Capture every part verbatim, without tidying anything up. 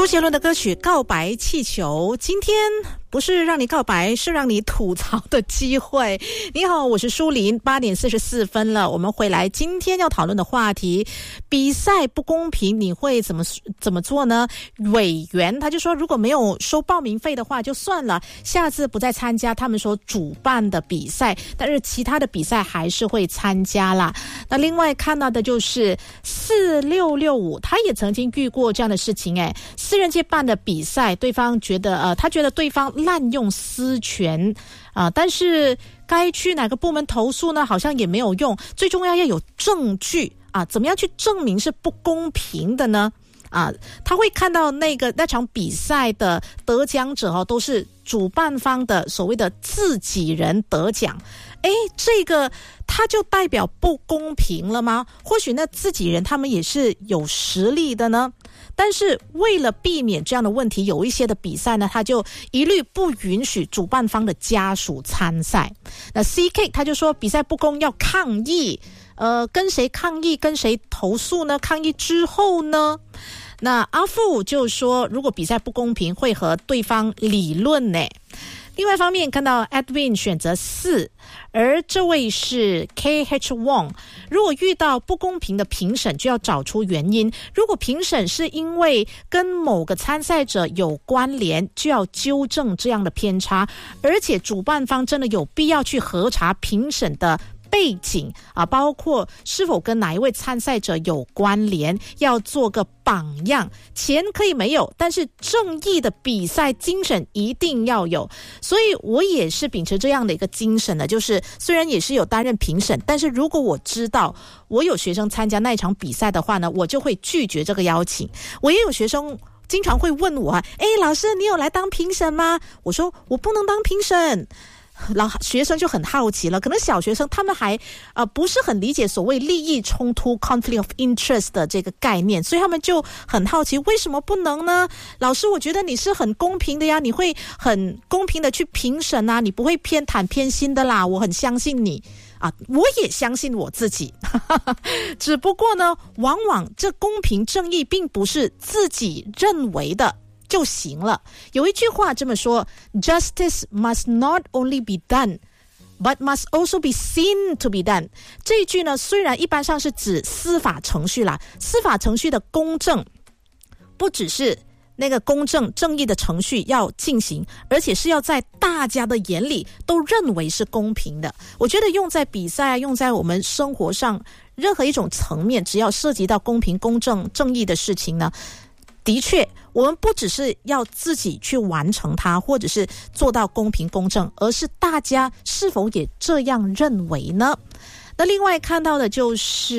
周杰伦的歌曲《告白气球》，今天不是让你告白，是让你吐槽的机会。你好，我是舒琳，八点四十四分了，我们回来。今天要讨论的话题，比赛不公平，你会怎么怎么做呢？委员他就说，如果没有收报名费的话，就算了，下次不再参加他们说主办的比赛，但是其他的比赛还是会参加啦。那另外看到的就是四六六五，他也曾经遇过这样的事情，诶，私人界办的比赛，对方觉得呃，他觉得对方滥用私权啊、呃，但是该去哪个部门投诉呢？好像也没有用。最重要要有证据啊，怎么样去证明是不公平的呢？啊，他会看到那个那场比赛的得奖者哦，都是主办方的所谓的自己人得奖。诶，这个他就代表不公平了吗？或许那自己人他们也是有实力的呢。但是为了避免这样的问题，有一些的比赛呢，他就一律不允许主办方的家属参赛。那 C K 他就说比赛不公要抗议，呃，跟谁抗议，跟谁投诉呢？抗议之后呢，那阿富就说如果比赛不公平会和对方理论呢。另外一方面看到 Edwin 选择四，而这位是 K H Wong， 如果遇到不公平的评审就要找出原因，如果评审是因为跟某个参赛者有关联，就要纠正这样的偏差，而且主办方真的有必要去核查评审的背景啊，包括是否跟哪一位参赛者有关联，要做个榜样。钱可以没有，但是正义的比赛精神一定要有。所以我也是秉持这样的一个精神的，就是虽然也是有担任评审，但是如果我知道我有学生参加那一场比赛的话呢，我就会拒绝这个邀请。我也有学生经常会问我啊，诶，老师你有来当评审吗？我说我不能当评审。老学生就很好奇了，可能小学生他们还呃不是很理解所谓利益冲突 conflict of interest 的这个概念，所以他们就很好奇为什么不能呢？老师，我觉得你是很公平的呀，你会很公平的去评审啊，你不会偏袒偏心的啦，我很相信你啊，我也相信我自己只不过呢，往往这公平正义并不是自己认为的就行了。有一句话这么说 Justice must not only be done but must also be seen to be done。 这一句呢，虽然一般上是指司法程序啦，司法程序的公正不只是那个公正正义的程序要进行，而且是要在大家的眼里都认为是公平的。我觉得用在比赛，用在我们生活上任何一种层面，只要涉及到公平公正正义的事情呢，的确我们不只是要自己去完成它，或者是做到公平公正，而是大家是否也这样认为呢？那另外看到的就是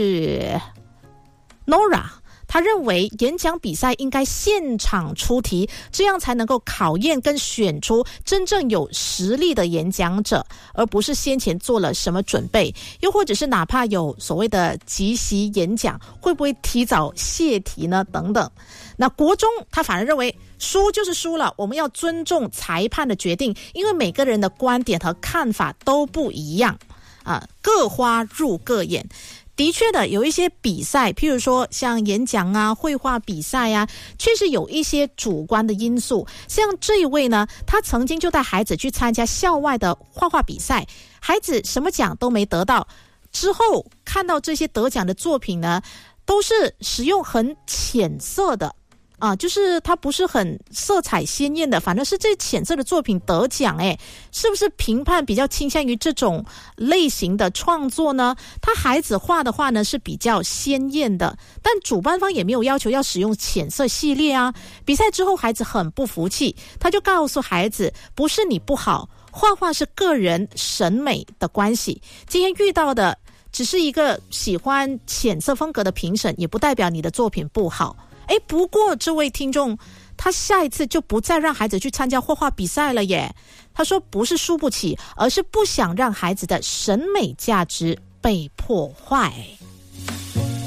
Nora， 他认为演讲比赛应该现场出题，这样才能够考验跟选出真正有实力的演讲者，而不是先前做了什么准备，又或者是哪怕有所谓的即席演讲，会不会提早泄题呢？等等。那国中他反而认为输就是输了，我们要尊重裁判的决定，因为每个人的观点和看法都不一样啊，各花入各眼。的确的，有一些比赛，譬如说像演讲啊、绘画比赛啊，确实有一些主观的因素。像这一位呢，他曾经就带孩子去参加校外的画画比赛，孩子什么奖都没得到，之后看到这些得奖的作品呢，都是使用很浅色的啊，就是它不是很色彩鲜艳的，反正是这浅色的作品得奖，诶，是不是评判比较倾向于这种类型的创作呢？他孩子画的画呢是比较鲜艳的，但主办方也没有要求要使用浅色系列啊。比赛之后孩子很不服气，他就告诉孩子，不是你不好，画画是个人审美的关系，今天遇到的只是一个喜欢浅色风格的评审，也不代表你的作品不好。诶，不过这位听众他下一次就不再让孩子去参加画画比赛了耶。他说不是输不起，而是不想让孩子的审美价值被破坏。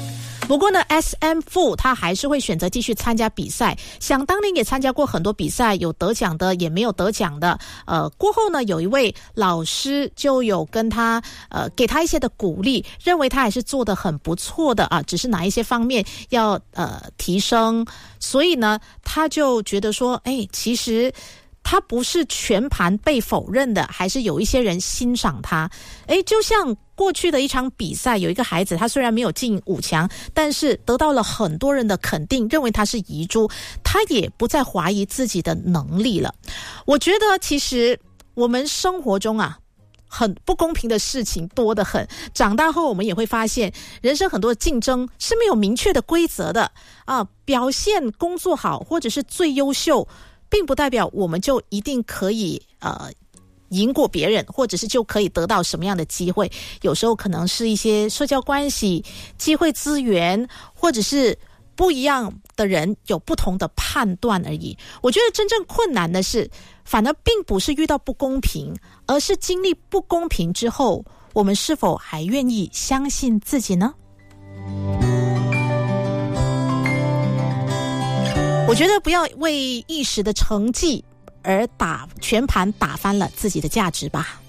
不过呢 S M 负 他还是会选择继续参加比赛，想当年也参加过很多比赛，有得奖的也没有得奖的。呃，过后呢有一位老师就有跟他呃给他一些的鼓励，认为他还是做得很不错的啊，只是哪一些方面要呃提升，所以呢他就觉得说，哎，其实他不是全盘被否认的，还是有一些人欣赏他。诶，就像过去的一场比赛，有一个孩子，他虽然没有进五强，但是得到了很多人的肯定，认为他是遗珠，他也不再怀疑自己的能力了。我觉得其实我们生活中啊，很不公平的事情多得很，长大后我们也会发现，人生很多的竞争是没有明确的规则的啊。表现工作好或者是最优秀，并不代表我们就一定可以呃赢过别人，或者是就可以得到什么样的机会。有时候可能是一些社交关系、机会资源，或者是不一样的人有不同的判断而已。我觉得真正困难的是，反而并不是遇到不公平，而是经历不公平之后，我们是否还愿意相信自己呢？我觉得不要为一时的成绩而打全盘打翻了自己的价值吧。